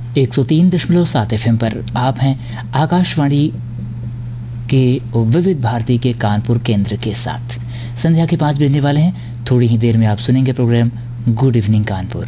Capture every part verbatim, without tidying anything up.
एक सौ तीन दशमलव सात एफ एम पर आप हैं आकाशवाणी के विविध भारती के कानपुर केंद्र के साथ। संध्या के पाँच बजने वाले हैं। थोड़ी ही देर में आप सुनेंगे प्रोग्राम गुड इवनिंग कानपुर।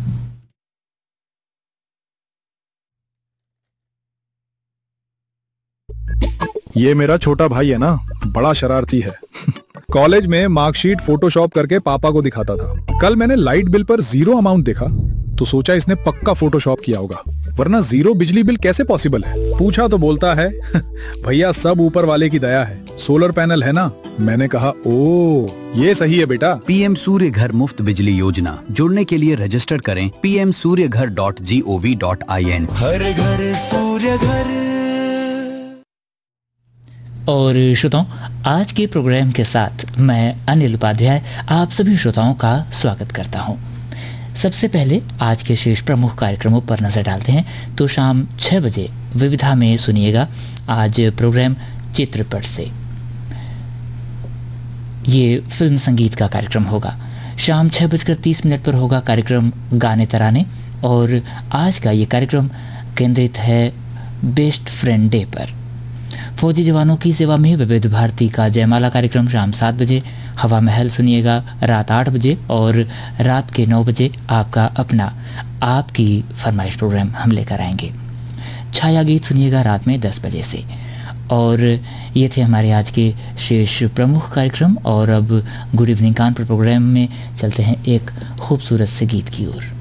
ये मेरा छोटा भाई है ना, बड़ा शरारती है। कॉलेज में मार्कशीट फोटोशॉप करके पापा को दिखाता था। कल मैंने लाइट बिल पर जीरो अमाउंट देखा तो सोचा इसने पक्का फोटोशॉप किया होगा, वरना जीरो बिजली बिल कैसे पॉसिबल है। पूछा तो बोलता है भैया सब ऊपर वाले की दया है, सोलर पैनल है ना। मैंने कहा ओ ये सही है बेटा। पीएम सूर्य घर मुफ्त बिजली योजना, जुड़ने के लिए रजिस्टर करें पी एम सूर्य घर dot G O V dot I N. हर घर सूर्य घर। और श्रोताओं, आज के प्रोग्राम के साथ मैं अनिल उपाध्याय आप सभी श्रोताओं का स्वागत करता हूं। सबसे पहले आज के शेष प्रमुख कार्यक्रमों पर नजर डालते हैं। तो शाम छः बजे विविधा में सुनिएगा आज प्रोग्राम चित्रपट से, ये फिल्म संगीत का कार्यक्रम होगा। शाम छः बजकर तीस मिनट पर होगा कार्यक्रम गाने तराने, और आज का ये कार्यक्रम केंद्रित है बेस्ट फ्रेंड डे पर। फौजी जवानों की सेवा में विविध भारती का जयमाला कार्यक्रम शाम सात बजे, हवा महल सुनिएगा रात आठ बजे, और रात के नौ बजे आपका अपना आपकी फरमाइश प्रोग्राम हम लेकर आएंगे। छाया गीत सुनिएगा रात में दस बजे से। और ये थे हमारे आज के शेष प्रमुख कार्यक्रम। और अब गुड इवनिंग कानपुर प्रोग्राम में चलते हैं एक खूबसूरत से गीत की ओर।